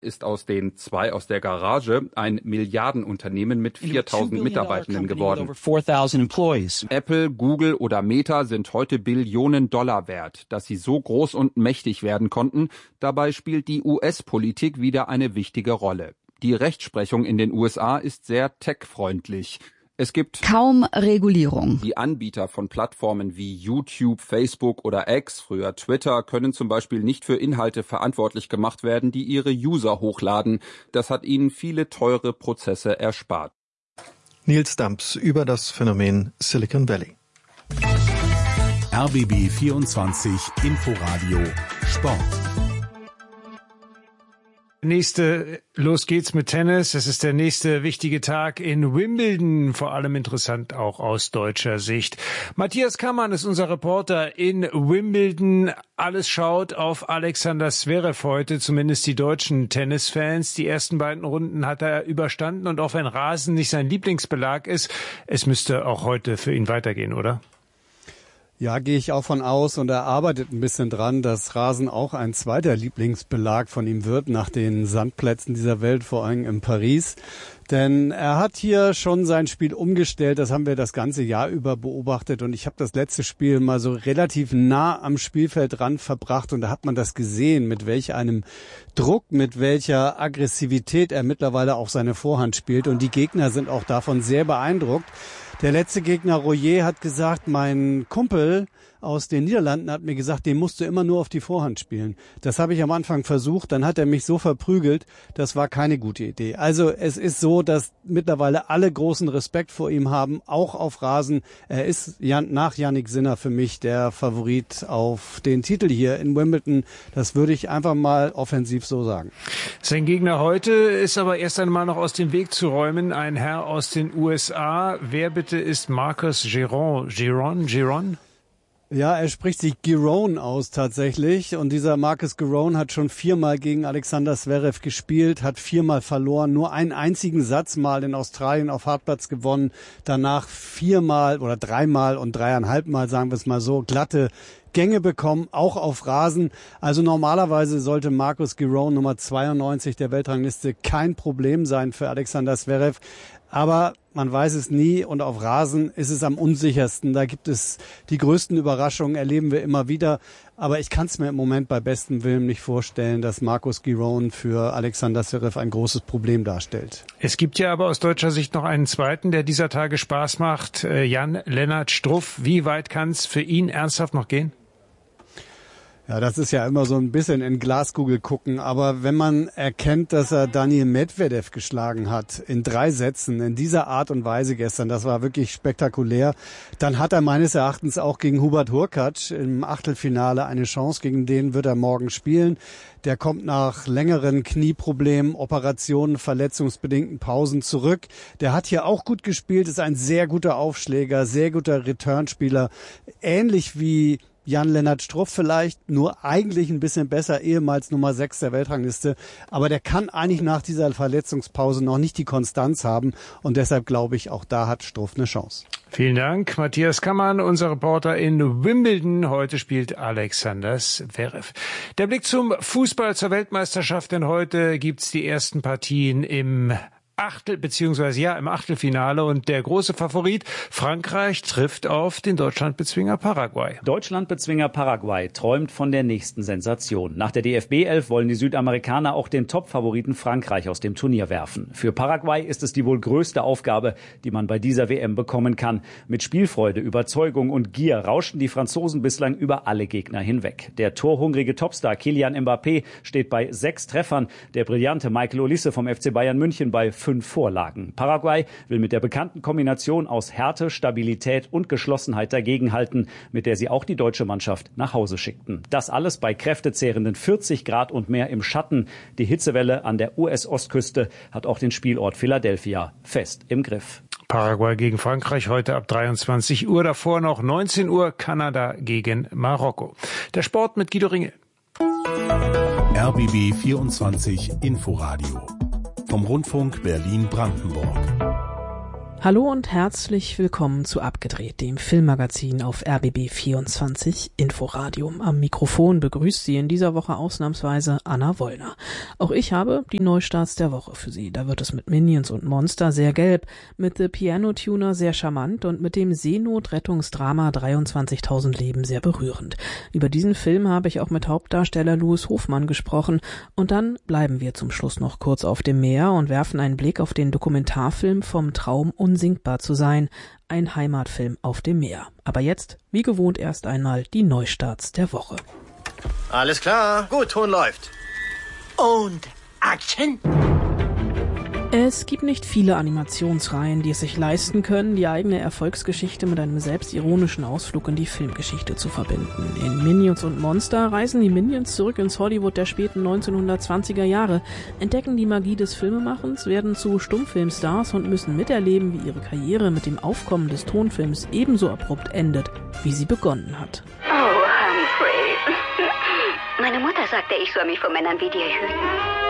ist aus den zwei aus der Garage ein Milliardenunternehmen mit 4.000 Mitarbeitenden geworden. Apple, Google oder Meta sind heute Billionen Dollar wert. Dass sie so groß und mächtig werden konnten, dabei spielt die US-Politik wieder eine wichtige Rolle. Die Rechtsprechung in den USA ist sehr tech-freundlich. Es gibt kaum Regulierung. Die Anbieter von Plattformen wie YouTube, Facebook oder X, früher Twitter, können zum Beispiel nicht für Inhalte verantwortlich gemacht werden, die ihre User hochladen. Das hat ihnen viele teure Prozesse erspart. Nils Damps über das Phänomen Silicon Valley. RBB 24 Inforadio Sport. Los geht's mit Tennis. Es ist der nächste wichtige Tag in Wimbledon, vor allem interessant auch aus deutscher Sicht. Matthias Kammann ist unser Reporter in Wimbledon. Alles schaut auf Alexander Zverev heute, zumindest die deutschen Tennisfans. Die ersten beiden Runden hat er überstanden und auch wenn Rasen nicht sein Lieblingsbelag ist, es müsste auch heute für ihn weitergehen, oder? Ja, gehe ich auch von aus und er arbeitet ein bisschen dran, dass Rasen auch ein zweiter Lieblingsbelag von ihm wird nach den Sandplätzen dieser Welt, vor allem in Paris. Denn er hat hier schon sein Spiel umgestellt, das haben wir das ganze Jahr über beobachtet und ich habe das letzte Spiel mal so relativ nah am Spielfeldrand verbracht und da hat man das gesehen, mit welch einem Druck, mit welcher Aggressivität er mittlerweile auch seine Vorhand spielt und die Gegner sind auch davon sehr beeindruckt. Der letzte Gegner, Royer, hat gesagt, mein Kumpel aus den Niederlanden hat mir gesagt, den musst du immer nur auf die Vorhand spielen. Das habe ich am Anfang versucht, dann hat er mich so verprügelt, das war keine gute Idee. Also es ist so, dass mittlerweile alle großen Respekt vor ihm haben, auch auf Rasen. Er ist nach Jannik Sinner für mich der Favorit auf den Titel hier in Wimbledon. Das würde ich einfach mal offensiv so sagen. Sein Gegner heute ist aber erst einmal noch aus dem Weg zu räumen. Ein Herr aus den USA. Wer bitte ist Marcus Giron? Ja, er spricht sich Giron aus tatsächlich und dieser Marcus Giron hat schon 4-mal gegen Alexander Zverev gespielt, hat 4-mal verloren, nur einen einzigen Satz mal in Australien auf Hartplatz gewonnen, danach 4-mal oder 3-mal und 3,5-mal, sagen wir es mal so, glatte Gänge bekommen, auch auf Rasen. Also normalerweise sollte Marcus Giron Nummer 92 der Weltrangliste kein Problem sein für Alexander Zverev. Aber man weiß es nie und auf Rasen ist es am unsichersten. Da gibt es die größten Überraschungen, erleben wir immer wieder. Aber ich kann es mir im Moment bei bestem Willen nicht vorstellen, dass Marcus Giron für Alexander Zverev ein großes Problem darstellt. Es gibt ja aber aus deutscher Sicht noch einen zweiten, der dieser Tage Spaß macht. Jan-Lennart Struff. Wie weit kann es für ihn ernsthaft noch gehen? Ja, das ist ja immer so ein bisschen in Glaskugel gucken. Aber wenn man erkennt, dass er Daniil Medvedev geschlagen hat in 3 Sätzen in dieser Art und Weise gestern, das war wirklich spektakulär, dann hat er meines Erachtens auch gegen Hubert Hurkacz im Achtelfinale eine Chance. Gegen den wird er morgen spielen. Der kommt nach längeren Knieproblemen, Operationen, verletzungsbedingten Pausen zurück. Der hat hier auch gut gespielt, ist ein sehr guter Aufschläger, sehr guter Returnspieler. Ähnlich wie Jan-Lennart Struff vielleicht, nur eigentlich ein bisschen besser, ehemals Nummer 6 der Weltrangliste. Aber der kann eigentlich nach dieser Verletzungspause noch nicht die Konstanz haben. Und deshalb glaube ich, auch da hat Struff eine Chance. Vielen Dank, Matthias Kammann, unser Reporter in Wimbledon. Heute spielt Alexander Zverev. Der Blick zum Fußball, zur Weltmeisterschaft, denn heute gibt's die ersten Partien im Achtelfinale und der große Favorit Frankreich trifft auf den Deutschlandbezwinger Paraguay. Deutschlandbezwinger Paraguay träumt von der nächsten Sensation. Nach der DFB-11 wollen die Südamerikaner auch den Top-Favoriten Frankreich aus dem Turnier werfen. Für Paraguay ist es die wohl größte Aufgabe, die man bei dieser WM bekommen kann. Mit Spielfreude, Überzeugung und Gier rauschen die Franzosen bislang über alle Gegner hinweg. Der torhungrige Topstar Kylian Mbappé steht bei 6 Treffern, der brillante Michael Olise vom FC Bayern München bei 5 Vorlagen. Paraguay will mit der bekannten Kombination aus Härte, Stabilität und Geschlossenheit dagegenhalten, mit der sie auch die deutsche Mannschaft nach Hause schickten. Das alles bei kräftezehrenden 40 Grad und mehr im Schatten. Die Hitzewelle an der US-Ostküste hat auch den Spielort Philadelphia fest im Griff. Paraguay gegen Frankreich heute ab 23 Uhr. Davor noch 19 Uhr Kanada gegen Marokko. Der Sport mit Guido Ringel. RBB 24 Inforadio vom Rundfunk Berlin-Brandenburg. Hallo und herzlich willkommen zu Abgedreht, dem Filmmagazin auf RBB24 Inforadio. Am Mikrofon begrüßt Sie in dieser Woche ausnahmsweise Anna Wollner. Auch ich habe die Neustarts der Woche für Sie. Da wird es mit Minions und Monster sehr gelb, mit The Piano Tuner sehr charmant und mit dem Seenotrettungsdrama 23.000 Leben sehr berührend. Über diesen Film habe ich auch mit Hauptdarsteller Louis Hofmann gesprochen. Und dann bleiben wir zum Schluss noch kurz auf dem Meer und werfen einen Blick auf den Dokumentarfilm Vom Traum unsinkbar zu sein, ein Heimatfilm auf dem Meer. Aber jetzt, wie gewohnt, erst einmal die Neustarts der Woche. Alles klar, gut, Ton läuft. Und Action! Es gibt nicht viele Animationsreihen, die es sich leisten können, die eigene Erfolgsgeschichte mit einem selbstironischen Ausflug in die Filmgeschichte zu verbinden. In Minions und Monster reisen die Minions zurück ins Hollywood der späten 1920er Jahre, entdecken die Magie des Filmemachens, werden zu Stummfilmstars und müssen miterleben, wie ihre Karriere mit dem Aufkommen des Tonfilms ebenso abrupt endet, wie sie begonnen hat. Oh, Humphrey. Meine Mutter sagte, ich soll mich vor Männern wie dir hüten.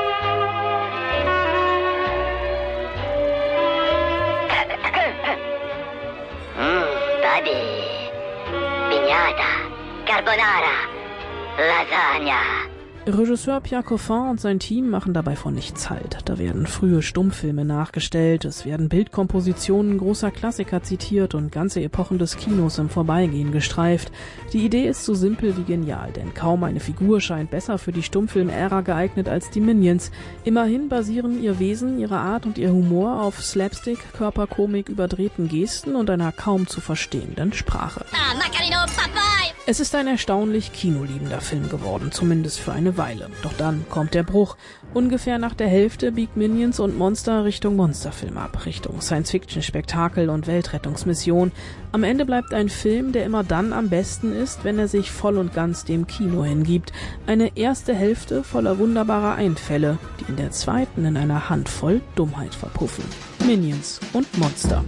Buddy, Piñata, Carbonara, Lasagna. Regisseur Pierre Coffin und sein Team machen dabei vor nichts Halt. Da werden frühe Stummfilme nachgestellt, es werden Bildkompositionen großer Klassiker zitiert und ganze Epochen des Kinos im Vorbeigehen gestreift. Die Idee ist so simpel wie genial, denn kaum eine Figur scheint besser für die Stummfilm-Ära geeignet als die Minions. Immerhin basieren ihr Wesen, ihre Art und ihr Humor auf Slapstick, Körperkomik, überdrehten Gesten und einer kaum zu verstehenden Sprache. Es ist ein erstaunlich kinoliebender Film geworden, zumindest für eine Weile. Doch dann kommt der Bruch. Ungefähr nach der Hälfte biegt Minions und Monster Richtung Monsterfilm ab, Richtung Science-Fiction-Spektakel und Weltrettungsmission. Am Ende bleibt ein Film, der immer dann am besten ist, wenn er sich voll und ganz dem Kino hingibt. Eine erste Hälfte voller wunderbarer Einfälle, die in der zweiten in einer Handvoll Dummheit verpuffen. Minions und Monster.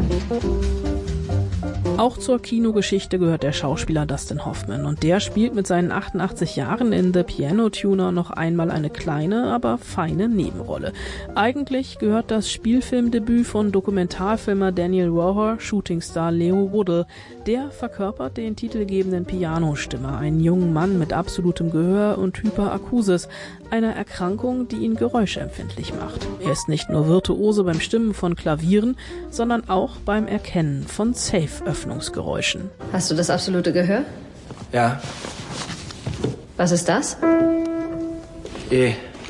Auch zur Kinogeschichte gehört der Schauspieler Dustin Hoffman und der spielt mit seinen 88 Jahren in The Piano Tuner noch einmal eine kleine, aber feine Nebenrolle. Eigentlich gehört das Spielfilmdebüt von Dokumentarfilmer Daniel Roher, Shootingstar Leo Woodle. Der verkörpert den titelgebenden Pianostimmer, einen jungen Mann mit absolutem Gehör und Hyperakusis, einer Erkrankung, die ihn geräuschempfindlich macht. Er ist nicht nur Virtuose beim Stimmen von Klavieren, sondern auch beim Erkennen von Safe-Öffnungsgeräuschen. Hast du das absolute Gehör? Ja. Was ist das? E.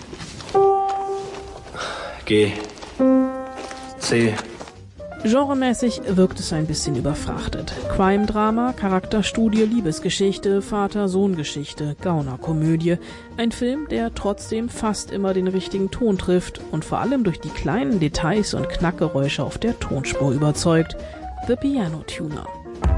G. C. Genremäßig wirkt es ein bisschen überfrachtet. Crime-Drama, Charakterstudie, Liebesgeschichte, Vater-Sohn-Geschichte, Gaunerkomödie. Ein Film, der trotzdem fast immer den richtigen Ton trifft und vor allem durch die kleinen Details und Knackgeräusche auf der Tonspur überzeugt. The Piano Tuner.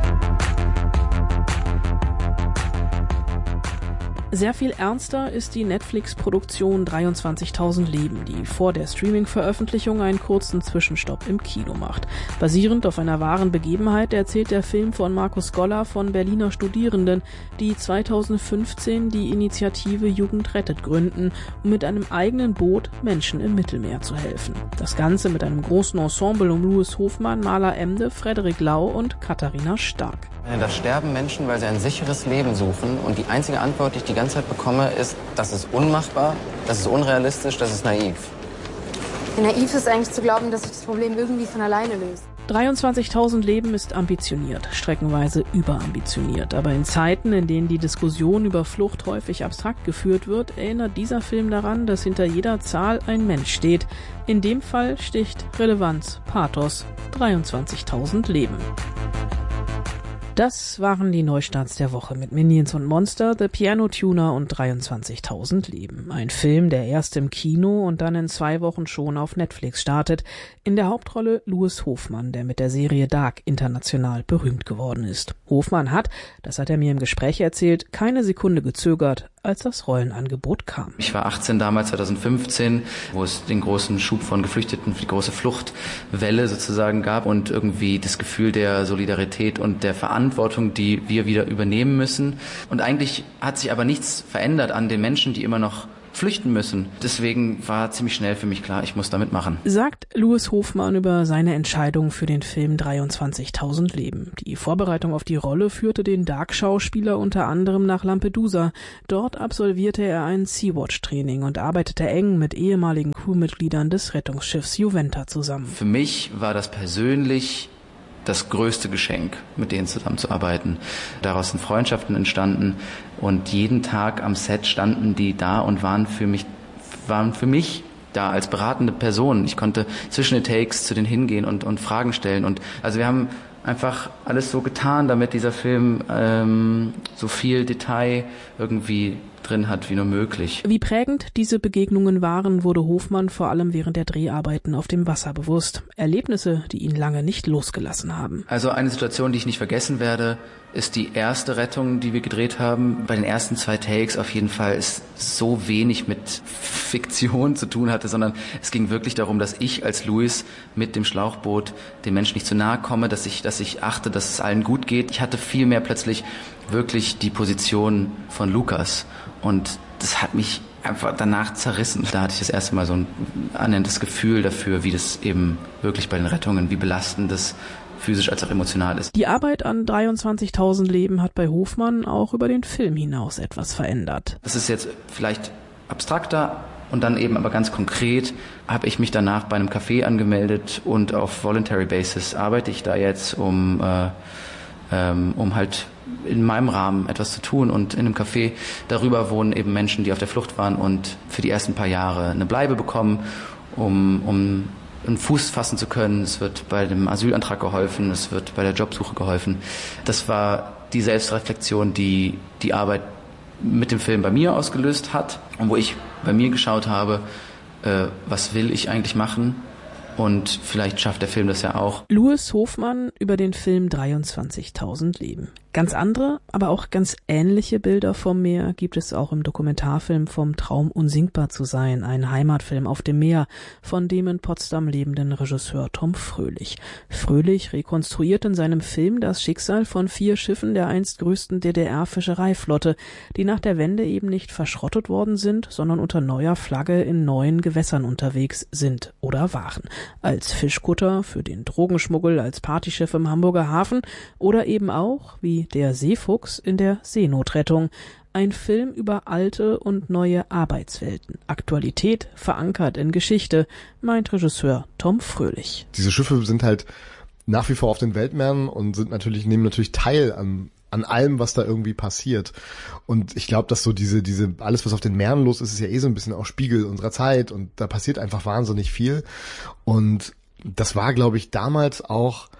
Sehr viel ernster ist die Netflix-Produktion 23.000 Leben, die vor der Streaming-Veröffentlichung einen kurzen Zwischenstopp im Kino macht. Basierend auf einer wahren Begebenheit erzählt der Film von Markus Goller von Berliner Studierenden, die 2015 die Initiative Jugend rettet gründen, um mit einem eigenen Boot Menschen im Mittelmeer zu helfen. Das Ganze mit einem großen Ensemble um Louis Hofmann, Maler Emde, Frederik Lau und Katharina Stark. Da sterben Menschen, weil sie ein sicheres Leben suchen und die einzige Antwort, die ich die ganze Zeit bekomme, ist, das ist unmachbar, das ist unrealistisch, das ist naiv. Ja, naiv ist eigentlich zu glauben, dass sich das Problem irgendwie von alleine löst. 23.000 Leben ist ambitioniert, streckenweise überambitioniert. Aber in Zeiten, in denen die Diskussion über Flucht häufig abstrakt geführt wird, erinnert dieser Film daran, dass hinter jeder Zahl ein Mensch steht. In dem Fall sticht Relevanz, Pathos, 23.000 Leben. Das waren die Neustarts der Woche mit Minions und Monster, The Piano Tuner und 23.000 Leben. Ein Film, der erst im Kino und dann in 2 Wochen schon auf Netflix startet. In der Hauptrolle Louis Hofmann, der mit der Serie Dark international berühmt geworden ist. Hofmann hat, das hat er mir im Gespräch erzählt, keine Sekunde gezögert, als das Rollenangebot kam. Ich war 18 damals, 2015, wo es den großen Schub von Geflüchteten, die große Fluchtwelle sozusagen gab und irgendwie das Gefühl der Solidarität und der Verantwortung, die wir wieder übernehmen müssen. Und eigentlich hat sich aber nichts verändert an den Menschen, die immer noch flüchten müssen. Deswegen war ziemlich schnell für mich klar, ich muss damit machen. Sagt Louis Hofmann über seine Entscheidung für den Film 23.000 Leben. Die Vorbereitung auf die Rolle führte den Dark-Schauspieler unter anderem nach Lampedusa. Dort absolvierte er ein Sea-Watch-Training und arbeitete eng mit ehemaligen Crewmitgliedern des Rettungsschiffs Juventa zusammen. Für mich war das persönlich das größte Geschenk, mit denen zusammenzuarbeiten. Daraus sind Freundschaften entstanden und jeden Tag am Set standen die da und waren für mich da als beratende Person. Ich konnte zwischen den Takes zu denen hingehen und Fragen stellen. Und also wir haben einfach alles so getan, damit dieser Film so viel Detail irgendwie drin hat wie nur möglich. Wie prägend diese Begegnungen waren, wurde Hofmann vor allem während der Dreharbeiten auf dem Wasser bewusst. Erlebnisse, die ihn lange nicht losgelassen haben. Also eine Situation, die ich nicht vergessen werde, ist die erste Rettung, die wir gedreht haben. Bei den ersten 2 Takes auf jeden Fall ist so wenig mit Fiktion zu tun hatte, sondern es ging wirklich darum, dass ich als Louis mit dem Schlauchboot den Menschen nicht zu nahe komme, dass ich achte, dass es allen gut geht. Ich hatte viel mehr plötzlich wirklich die Position von Lukas und das hat mich einfach danach zerrissen. Da hatte ich das erste Mal so ein annäherndes Gefühl dafür, wie das eben wirklich bei den Rettungen, wie belastend das physisch als auch emotional ist. Die Arbeit an 23.000 Leben hat bei Hofmann auch über den Film hinaus etwas verändert. Das ist jetzt vielleicht abstrakter und dann eben aber ganz konkret habe ich mich danach bei einem Café angemeldet und auf Voluntary Basis arbeite ich da jetzt, um halt in meinem Rahmen etwas zu tun und in einem Café darüber wohnen eben Menschen, die auf der Flucht waren und für die ersten paar Jahre eine Bleibe bekommen, um einen Fuß fassen zu können. Es wird bei dem Asylantrag geholfen, es wird bei der Jobsuche geholfen. Das war die Selbstreflexion, die die Arbeit mit dem Film bei mir ausgelöst hat und wo ich bei mir geschaut habe, was will ich eigentlich machen? Und vielleicht schafft der Film das ja auch. Louis Hofmann über den Film 23.000 Leben. Ganz andere, aber auch ganz ähnliche Bilder vom Meer gibt es auch im Dokumentarfilm Vom Traum unsinkbar zu sein, ein Heimatfilm auf dem Meer von dem in Potsdam lebenden Regisseur Tom Fröhlich. Fröhlich rekonstruiert in seinem Film das Schicksal von 4 Schiffen der einst größten DDR-Fischereiflotte, die nach der Wende eben nicht verschrottet worden sind, sondern unter neuer Flagge in neuen Gewässern unterwegs sind oder waren. Als Fischkutter für den Drogenschmuggel, als Partyschiff im Hamburger Hafen oder eben auch, wie Der Seefuchs in der Seenotrettung. Ein Film über alte und neue Arbeitswelten. Aktualität verankert in Geschichte, meint Regisseur Tom Fröhlich. Diese Schiffe sind halt nach wie vor auf den Weltmeeren und nehmen natürlich teil an allem, was da irgendwie passiert. Und ich glaube, dass so diese alles, was auf den Meeren los ist, ist ja eh so ein bisschen auch Spiegel unserer Zeit und da passiert einfach wahnsinnig viel. Und das war, glaube ich, damals auch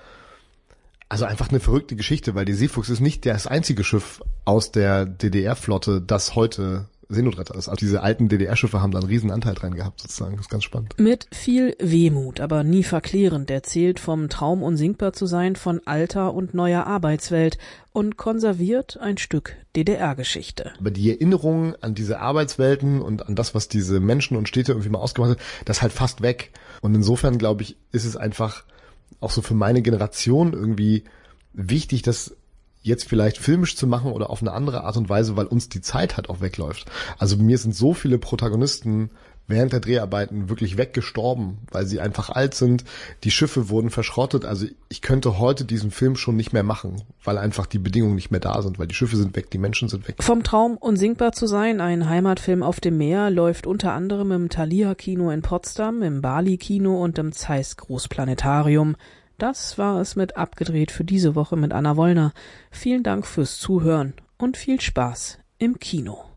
also einfach eine verrückte Geschichte, weil die Seefuchs ist nicht das einzige Schiff aus der DDR-Flotte, das heute Seenotretter ist. Also diese alten DDR-Schiffe haben da einen riesen Anteil dran gehabt, sozusagen. Das ist ganz spannend. Mit viel Wehmut, aber nie verklärend erzählt vom Traum unsinkbar zu sein, von alter und neuer Arbeitswelt und konserviert ein Stück DDR-Geschichte. Aber die Erinnerung an diese Arbeitswelten und an das, was diese Menschen und Städte irgendwie mal ausgemacht hat, das ist halt fast weg. Und insofern, glaube ich, ist es einfach auch so für meine Generation irgendwie wichtig, das jetzt vielleicht filmisch zu machen oder auf eine andere Art und Weise, weil uns die Zeit halt auch wegläuft. Also mir sind so viele Protagonisten während der Dreharbeiten wirklich weggestorben, weil sie einfach alt sind. Die Schiffe wurden verschrottet. Also ich könnte heute diesen Film schon nicht mehr machen, weil einfach die Bedingungen nicht mehr da sind, weil die Schiffe sind weg, die Menschen sind weg. Vom Traum unsinkbar zu sein, ein Heimatfilm auf dem Meer, läuft unter anderem im Thalia Kino in Potsdam, im Bali Kino und im Zeiss Großplanetarium. Das war es mit Abgedreht für diese Woche mit Anna Wollner. Vielen Dank fürs Zuhören und viel Spaß im Kino.